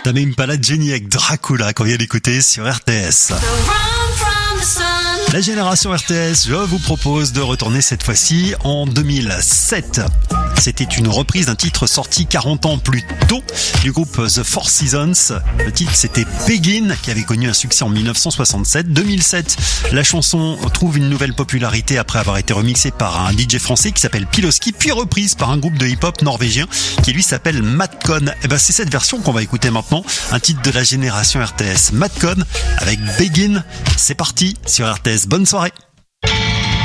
Tame Impala, Jenny avec Dracula qu'on vient d'écouter sur RTS. La génération RTS, je vous propose de retourner cette fois-ci en 2007. C'était une reprise d'un titre sorti 40 ans plus tôt du groupe The Four Seasons. Le titre c'était Begin qui avait connu un succès en 1967. 2007, la chanson trouve une nouvelle popularité après avoir été remixée par un DJ français qui s'appelle Piloski, puis reprise par un groupe de hip-hop norvégien qui lui s'appelle Madcon. Et ben c'est cette version qu'on va écouter maintenant, un titre de la génération RTS. Madcon avec Begin. C'est parti sur RTS. Bonne soirée.